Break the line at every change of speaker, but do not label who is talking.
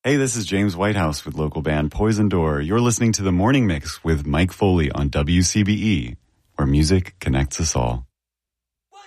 Hey, this is James Whitehouse with local band Poison Door. You're listening to The Morning Mix with Mike Foley on WCBE, where music connects us all.